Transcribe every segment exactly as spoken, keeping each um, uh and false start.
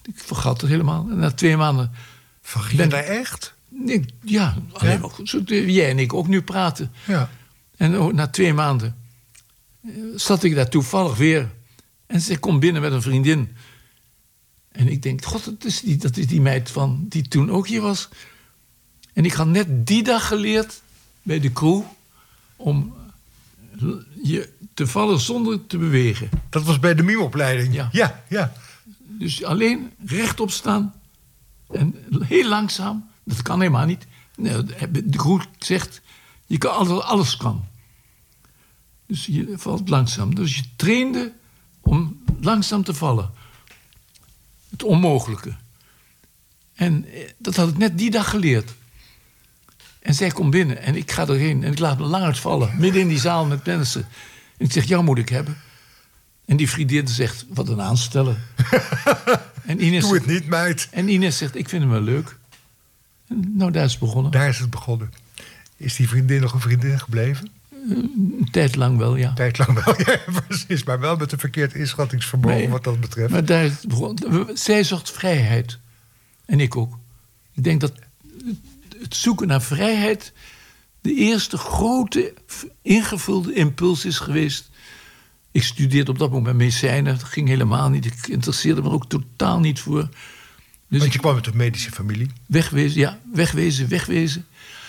Ik vergat het helemaal. En na twee maanden... Vergat je daar echt? Ik, ja, alleen Ja? maar goed. Zo, jij en ik ook nu praten. Ja. En oh, na twee maanden eh, zat ik daar toevallig weer. En ze komt binnen met een vriendin. En ik denk, god, dat is die, dat is die meid van die toen ook hier was. En ik had net die dag geleerd bij de crew om je te vallen zonder te bewegen. Dat was bij de mime-opleiding? Ja. Ja, ja. Dus alleen rechtop staan en heel langzaam. Dat kan helemaal niet. Nee, de crew zegt, je kan alles, alles kan. Dus je valt langzaam. Dus je trainde om langzaam te vallen. Het onmogelijke. En dat had ik net die dag geleerd. En zij komt binnen en ik ga erheen en ik laat me lang uitvallen. Midden in die zaal met mensen. En ik zeg, jou moet ik hebben. En die vriendin zegt, wat een aansteller. En Ines Doe het zegt, niet, meid. En Ines zegt, ik vind hem wel leuk. En nou, daar is het begonnen. Daar is het begonnen. Is die vriendin nog een vriendin gebleven? Een tijd lang wel, ja. Tijd lang wel, ja, precies. Maar wel met een verkeerd inschattingsvermogen Nee, wat dat betreft. Maar daar is het begonnen. Zij zocht vrijheid. En ik ook. Ik denk dat het zoeken naar vrijheid de eerste grote ingevulde impuls is geweest. Ik studeerde op dat moment medicijnen. Dat ging helemaal niet. Ik interesseerde me er ook totaal niet voor. Dus Want je kwam uit een medische familie. Wegwezen, ja. Wegwezen, wegwezen.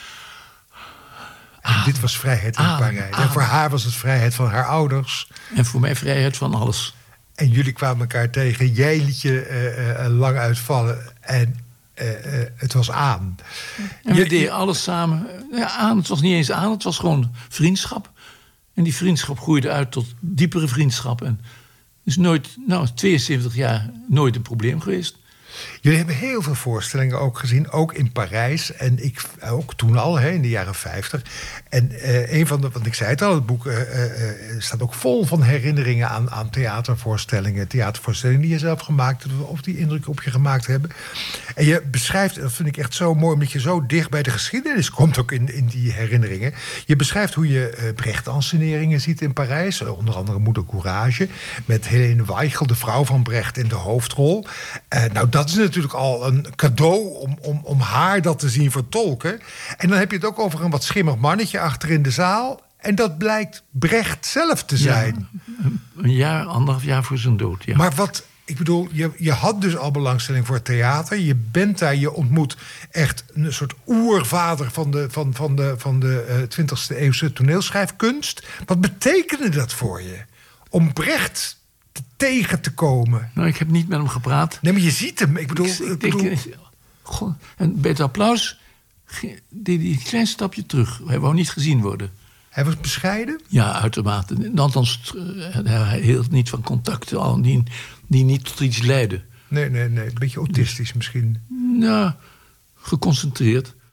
En dit was vrijheid in ah, Parijs. ah. En voor haar was het vrijheid van haar ouders. En voor mij vrijheid van alles. En jullie kwamen elkaar tegen. Jij liet je uh, uh, lang uitvallen. En uh, uh, het was aan. En we Je- deden alles samen. Ja, aan. Het was niet eens aan. Het was gewoon vriendschap. En die vriendschap groeide uit tot diepere vriendschap. En is nooit, nou, tweeënzeventig jaar nooit een probleem geweest. Jullie hebben heel veel voorstellingen ook gezien, ook in Parijs. En ik ook toen al, hè, in de jaren vijftig. En uh, een van de, want ik zei het al, het boek uh, uh, staat ook vol van herinneringen aan, aan theatervoorstellingen. Theatervoorstellingen die je zelf gemaakt hebt, of die indruk op je gemaakt hebben. En je beschrijft, dat vind ik echt zo mooi, omdat je zo dicht bij de geschiedenis komt ook in, in die herinneringen. Je beschrijft hoe je uh, Brecht-anseneringen ziet in Parijs. Onder andere Moeder Courage. Met Helene Weichel, de vrouw van Brecht, in de hoofdrol. Uh, nou, dat is natuurlijk al een cadeau om, om, om haar dat te zien vertolken. En dan heb je het ook over een wat schimmig mannetje achter in de zaal. En dat blijkt Brecht zelf te zijn. Ja, een jaar, anderhalf jaar voor zijn dood, ja. Maar wat, ik bedoel, je, je had dus al belangstelling voor theater. Je bent daar, je ontmoet echt een soort oervader van de, van, van de, van de uh, twintigste eeuwse toneelschrijfkunst. Wat betekende dat voor je? Om Brecht te, tegen te komen. Nou, ik heb niet met hem gepraat. Nee, maar je ziet hem. Ik bedoel, Ik, ik ik bedoel denk, eh, goh, en bij het applaus ging- deed hij een klein stapje terug. Hij wou niet gezien worden. hij was bescheiden. Ja, uitermate. Althans, eh, hij hield niet van contacten al die, die niet tot iets leiden. Nee, nee, nee. Een beetje autistisch misschien. Nou, geconcentreerd.